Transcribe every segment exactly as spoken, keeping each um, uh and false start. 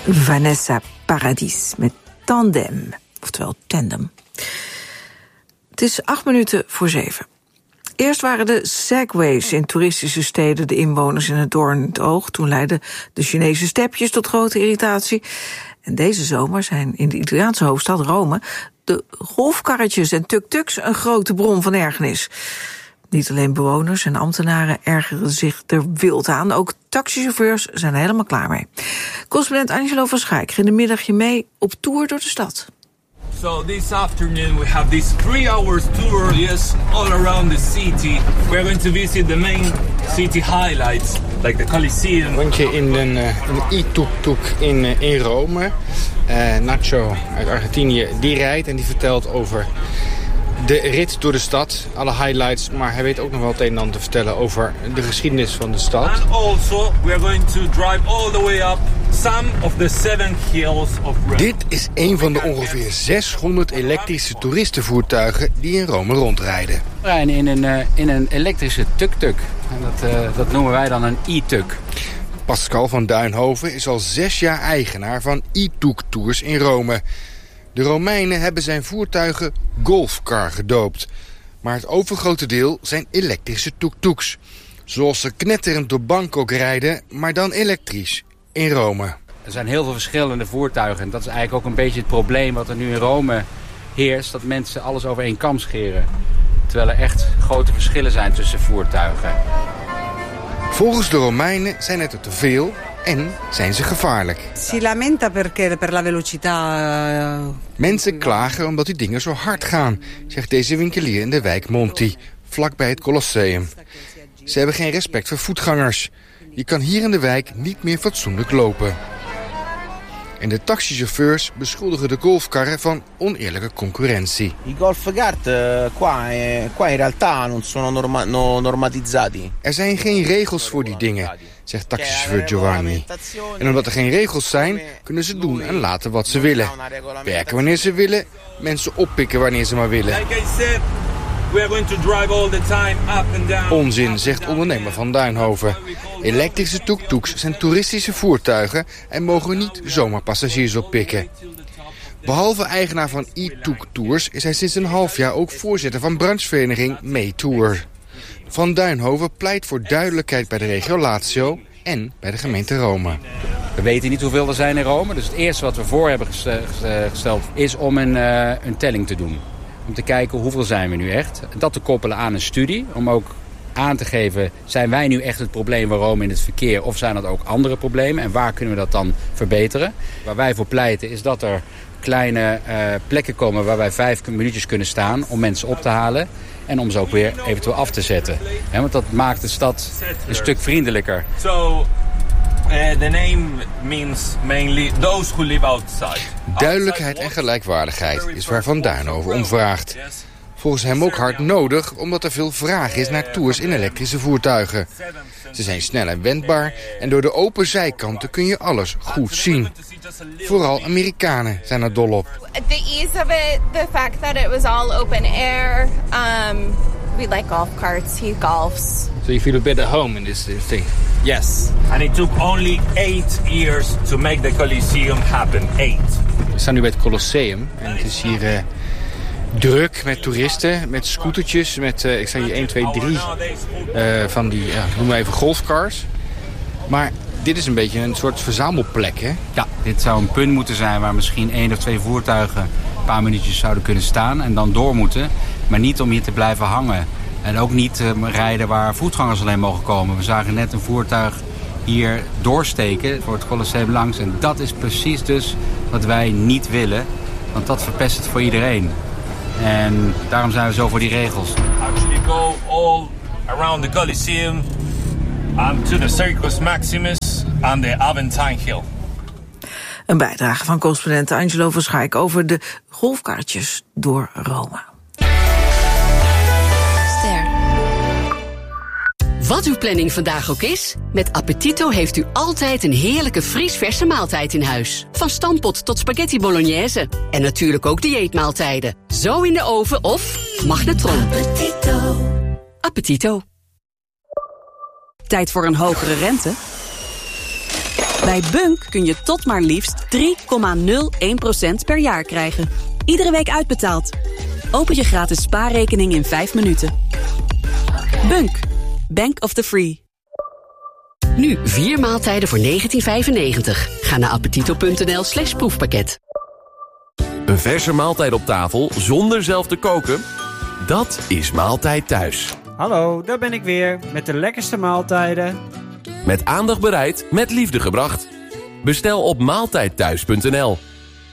Vanessa Paradis met Tandem, oftewel Tandem. Het is acht minuten voor zeven. Eerst waren de segways in toeristische steden de inwoners in het doorn in het oog. Toen leidden de Chinese stepjes tot grote irritatie. En deze zomer zijn in de Italiaanse hoofdstad Rome de golfkarretjes en tuk-tuks een grote bron van ergernis. Niet alleen bewoners en ambtenaren ergeren zich er wild aan. Ook taxichauffeurs zijn er helemaal klaar mee. Correspondent Angelo van Schaik ging een middagje mee op tour door de stad. So this afternoon we have this three hours tour, yes, all around the city. We're going to visit the main city highlights, like the Colosseum. Rondje in een, een e-tuk-tuk in, in Rome. Uh, Nacho uit Argentinië, die rijdt en die vertelt over de rit door de stad, alle highlights, maar hij weet ook nog wel het een en ander te vertellen over de geschiedenis van de stad. And also we are going to drive all the way up some of the seven hills of Rome. Dit is een van de ongeveer zeshonderd elektrische toeristenvoertuigen die in Rome rondrijden. We rijden in een, uh, in een elektrische tuk-tuk. En dat, uh, dat noemen wij dan een e-tuk. Pascal van Duinhoven is al zes jaar eigenaar van e-tuk-tours in Rome. De Romeinen hebben zijn voertuigen golfcar gedoopt. Maar het overgrote deel zijn elektrische tuk-tuks. Zoals ze knetterend door Bangkok rijden, maar dan elektrisch in Rome. Er zijn heel veel verschillende voertuigen. En dat is eigenlijk ook een beetje het probleem wat er nu in Rome heerst. Dat mensen alles over één kam scheren. Terwijl er echt grote verschillen zijn tussen voertuigen. Volgens de Romeinen zijn het er te veel en zijn ze gevaarlijk. Si lamenta perché per la velocità. Mensen klagen omdat die dingen zo hard gaan, zegt deze winkelier in de wijk Monti, vlakbij het Colosseum. Ze hebben geen respect voor voetgangers. Je kan hier in de wijk niet meer fatsoenlijk lopen. En de taxichauffeurs beschuldigen de golfkarren van oneerlijke concurrentie. I golfkart qua, qua in realtà non sono norma, no, normatizzati. Er zijn geen regels voor die dingen, zegt taxichauffeur Giovanni. En omdat er geen regels zijn, kunnen ze doen en laten wat ze willen. Werken wanneer ze willen, mensen oppikken wanneer ze maar willen. We are going to drive all the time up and down. Onzin, zegt ondernemer van Duinhoven. Elektrische tuk-tuks zijn toeristische voertuigen en mogen niet zomaar passagiers oppikken. Behalve eigenaar van e-tuk-tours is hij sinds een half jaar ook voorzitter van branchevereniging Meetour. Van Duinhoven pleit voor duidelijkheid bij de regio Lazio en bij de gemeente Rome. We weten niet hoeveel er zijn in Rome, dus het eerste wat we voor hebben gesteld is om een, uh, een telling te doen. Om te kijken hoeveel zijn we nu echt. Dat te koppelen aan een studie. Om ook aan te geven, zijn wij nu echt het probleem van Rome in het verkeer? Of zijn dat ook andere problemen? En waar kunnen we dat dan verbeteren? Waar wij voor pleiten is dat er kleine uh, plekken komen waar wij vijf minuutjes kunnen staan om mensen op te halen. En om ze ook weer eventueel af te zetten. He, want dat maakt de stad een stuk vriendelijker. So, uh, the name means mainly those who live outside. Duidelijkheid en gelijkwaardigheid is waar Van Duinhoven om vraagt. Volgens hem ook hard nodig, omdat er veel vraag is naar tours in elektrische voertuigen. Ze zijn snel en wendbaar en door de open zijkanten kun je alles goed zien. Vooral Amerikanen zijn er dol op. The ease of it, the fact that it was all open air. Um, we like golf carts, he golfs. So you feel a bit at home in this thing? Yes. And it took only eight years to make the Colosseum happen. Eight. We staan nu bij het Colosseum en het is hier uh, druk met toeristen, met scootertjes, met, uh, ik sta hier één, twee, drie uh, van die, uh, noem maar even golfcars. Maar dit is een beetje een soort verzamelplek, hè? Ja, dit zou een punt moeten zijn waar misschien één of twee voertuigen een paar minuutjes zouden kunnen staan en dan door moeten. Maar niet om hier te blijven hangen. En ook niet uh, rijden waar voetgangers alleen mogen komen. We zagen net een voertuig hier doorsteken voor het Colosseum langs. En dat is precies dus wat wij niet willen. Want dat verpest het voor iedereen. En daarom zijn we zo voor die regels. Actually go all around the Colosseum and to the Circus Maximus and the Aventine Hill. Een bijdrage van correspondent Angelo van Schaik over de golfkaartjes door Rome. Wat uw planning vandaag ook is, met Appetito heeft u altijd een heerlijke vriesverse maaltijd in huis. Van stampot tot spaghetti bolognese. En natuurlijk ook dieetmaaltijden. Zo in de oven of magnetron. Appetito. Appetito. Tijd voor een hogere rente? Bij Bunk kun je tot maar liefst drie komma nul één procent per jaar krijgen. Iedere week uitbetaald. Open je gratis spaarrekening in vijf minuten. Bunk. Bank of the Free. Nu vier maaltijden voor negentien vijfennegentig. Ga naar appetito.nl slash proefpakket. Een verse maaltijd op tafel zonder zelf te koken? Dat is Maaltijd Thuis. Hallo, daar ben ik weer met de lekkerste maaltijden. Met aandacht bereid, met liefde gebracht. Bestel op maaltijdthuis punt n l.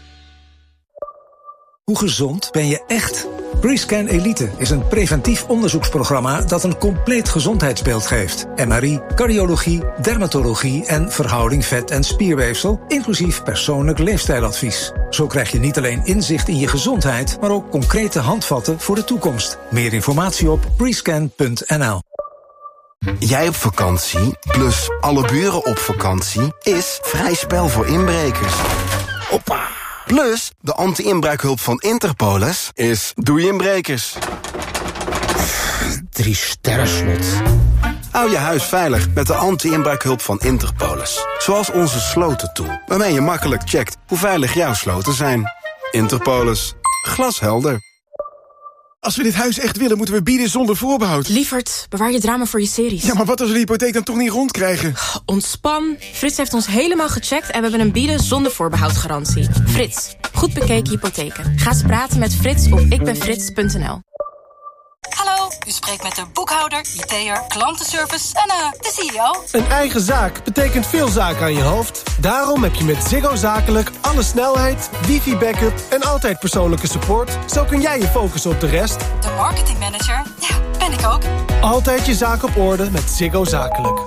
Hoe gezond ben je echt? Prescan Elite is een preventief onderzoeksprogramma dat een compleet gezondheidsbeeld geeft. M R I, cardiologie, dermatologie en verhouding vet- en spierweefsel, inclusief persoonlijk leefstijladvies. Zo krijg je niet alleen inzicht in je gezondheid, maar ook concrete handvatten voor de toekomst. Meer informatie op prescan punt n l. Jij op vakantie, plus alle buren op vakantie, is vrij spel voor inbrekers. Hoppa! Plus, de anti-inbraakhulp van Interpolis is doei inbrekers. Drie sterren slot. Hou je huis veilig met de anti-inbraakhulp van Interpolis. Zoals onze slotentool, waarmee je makkelijk checkt hoe veilig jouw sloten zijn. Interpolis. Glashelder. Als we dit huis echt willen, moeten we bieden zonder voorbehoud. Lievert, bewaar je drama voor je series. Ja, maar wat als we de hypotheek dan toch niet rondkrijgen? Ontspan. Frits heeft ons helemaal gecheckt en we hebben een bieden zonder voorbehoud garantie. Frits, goed bekeken hypotheken. Ga eens praten met Frits op ikbenfrits punt n l. Hallo, u spreekt met de boekhouder, I T'er, klantenservice en uh, de C E O. Een eigen zaak betekent veel zaken aan je hoofd. Daarom heb je met Ziggo Zakelijk alle snelheid, wifi-backup en altijd persoonlijke support. Zo kun jij je focussen op de rest. De marketingmanager, ja, ben ik ook. Altijd je zaak op orde met Ziggo Zakelijk.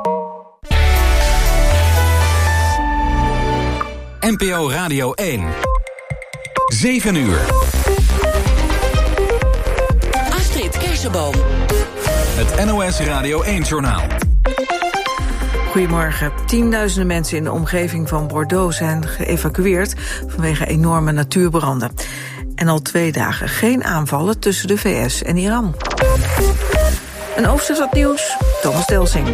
N P O Radio één. zeven uur. Kersenboom. Het N O S Radio één-journaal. Goedemorgen. Tienduizenden mensen in de omgeving van Bordeaux zijn geëvacueerd vanwege enorme natuurbranden. En al twee dagen geen aanvallen tussen de V S en Iran. Een Hoofdstad nieuws, Thomas Delsing.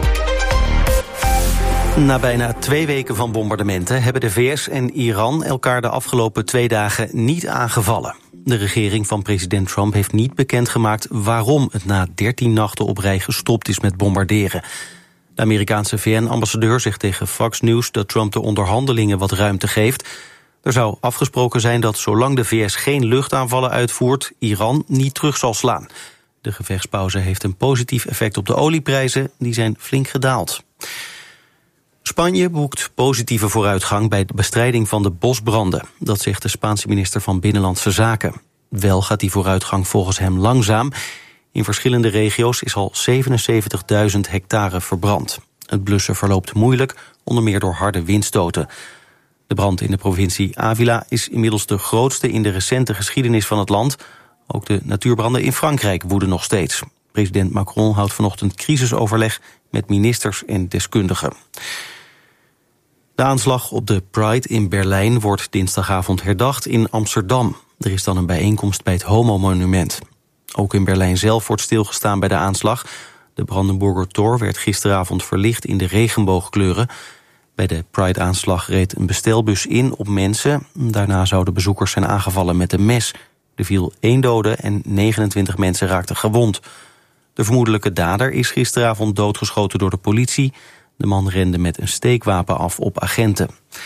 Na bijna twee weken van bombardementen hebben de V S en Iran elkaar de afgelopen twee dagen niet aangevallen. De regering van president Trump heeft niet bekendgemaakt waarom het na dertien nachten op rij gestopt is met bombarderen. De Amerikaanse V N-ambassadeur zegt tegen Fox News dat Trump de onderhandelingen wat ruimte geeft. Er zou afgesproken zijn dat zolang de V S geen luchtaanvallen uitvoert, Iran niet terug zal slaan. De gevechtspauze heeft een positief effect op de olieprijzen, die zijn flink gedaald. Spanje boekt positieve vooruitgang bij de bestrijding van de bosbranden. Dat zegt de Spaanse minister van Binnenlandse Zaken. Wel gaat die vooruitgang volgens hem langzaam. In verschillende regio's is al zevenenzeventigduizend hectare verbrand. Het blussen verloopt moeilijk, onder meer door harde windstoten. De brand in de provincie Ávila is inmiddels de grootste in de recente geschiedenis van het land. Ook de natuurbranden in Frankrijk woeden nog steeds. President Macron houdt vanochtend crisisoverleg met ministers en deskundigen. De aanslag op de Pride in Berlijn wordt dinsdagavond herdacht in Amsterdam. Er is dan een bijeenkomst bij het Homo-monument. Ook in Berlijn zelf wordt stilgestaan bij de aanslag. De Brandenburger Tor werd gisteravond verlicht in de regenboogkleuren. Bij de Pride-aanslag reed een bestelbus in op mensen. Daarna zouden bezoekers zijn aangevallen met een mes. Er viel één dode en negenentwintig mensen raakten gewond. De vermoedelijke dader is gisteravond doodgeschoten door de politie. De man rende met een steekwapen af op agenten.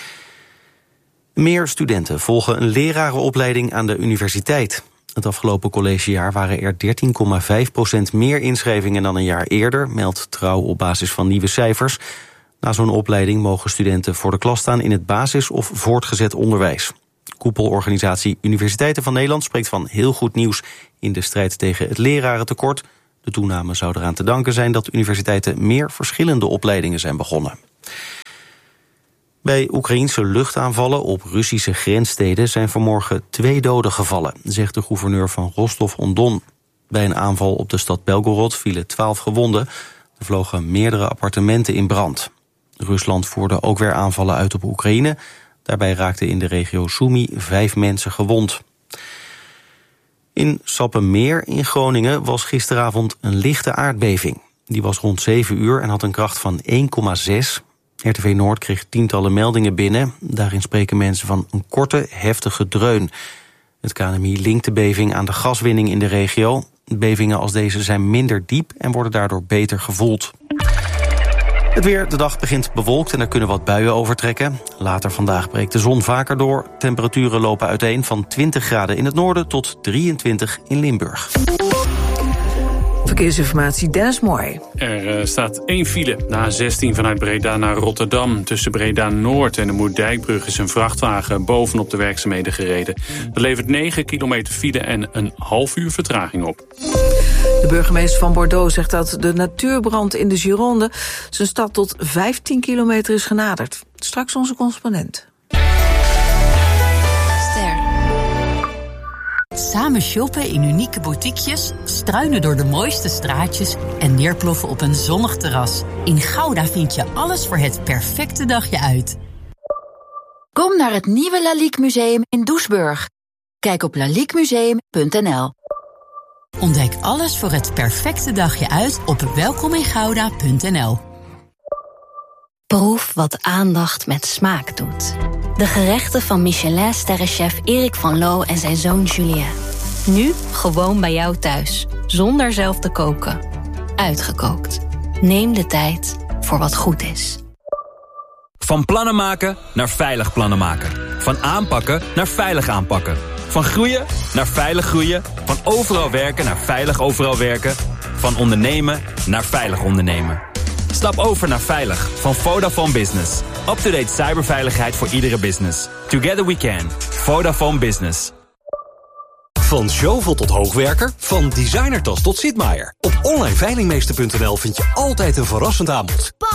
Meer studenten volgen een lerarenopleiding aan de universiteit. Het afgelopen collegejaar waren er dertien komma vijf procent meer inschrijvingen dan een jaar eerder, meldt Trouw op basis van nieuwe cijfers. Na zo'n opleiding mogen studenten voor de klas staan in het basis- of voortgezet onderwijs. Koepelorganisatie Universiteiten van Nederland spreekt van heel goed nieuws in de strijd tegen het lerarentekort. De toename zou eraan te danken zijn dat universiteiten meer verschillende opleidingen zijn begonnen. Bij Oekraïense luchtaanvallen op Russische grenssteden zijn vanmorgen twee doden gevallen, zegt de gouverneur van Rostov-on-Don. Bij een aanval op de stad Belgorod vielen twaalf gewonden. Er vlogen meerdere appartementen in brand. Rusland voerde ook weer aanvallen uit op Oekraïne. Daarbij raakten in de regio Sumy vijf mensen gewond. In Sappemeer in Groningen was gisteravond een lichte aardbeving. Die was rond zeven uur en had een kracht van één komma zes. R T V Noord kreeg tientallen meldingen binnen. Daarin spreken mensen van een korte, heftige dreun. Het K N M I linkt de beving aan de gaswinning in de regio. Bevingen als deze zijn minder diep en worden daardoor beter gevoeld. Het weer, de dag begint bewolkt en er kunnen wat buien overtrekken. Later vandaag breekt de zon vaker door. Temperaturen lopen uiteen van twintig graden in het noorden tot drieëntwintig in Limburg. Verkeersinformatie, Dennis Mooi. Er uh, staat één file, de A zestien vanuit Breda naar Rotterdam. Tussen Breda-Noord en de Moerdijkbrug is een vrachtwagen bovenop de werkzaamheden gereden. Dat levert negen kilometer file en een half uur vertraging op. De burgemeester van Bordeaux zegt dat de natuurbrand in de Gironde zijn stad tot vijftien kilometer is genaderd. Straks onze correspondent. Samen shoppen in unieke boutiquejes, struinen door de mooiste straatjes en neerploffen op een zonnig terras. In Gouda vind je alles voor het perfecte dagje uit. Kom naar het nieuwe Lalique Museum in Doesburg. Kijk op lalique museum punt n l. Ontdek alles voor het perfecte dagje uit op welkomingouda punt n l. Proef wat aandacht met smaak doet. De gerechten van Michelin-sterrenchef Erik van Loo en zijn zoon Julien. Nu gewoon bij jou thuis, zonder zelf te koken. Uitgekookt. Neem de tijd voor wat goed is. Van plannen maken naar veilig plannen maken. Van aanpakken naar veilig aanpakken. Van groeien naar veilig groeien. Van overal werken naar veilig overal werken. Van ondernemen naar veilig ondernemen. Stap over naar Veilig van Vodafone Business. Up-to-date cyberveiligheid voor iedere business. Together we can. Vodafone Business. Van shovel tot hoogwerker, van designertas tot Sitmaier. Op online veilingmeester punt n l vind je altijd een verrassend aanbod.